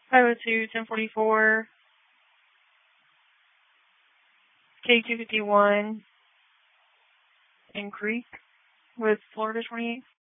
502, 1044, K251, in Creek with Florida 28.